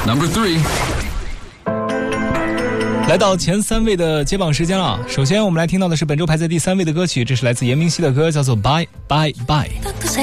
Number 3。 来到前3位的揭榜时间了。首先我们来听到的是本周排在第3位的歌曲，这是来自严明熙的歌，叫做 Bye Bye Bye。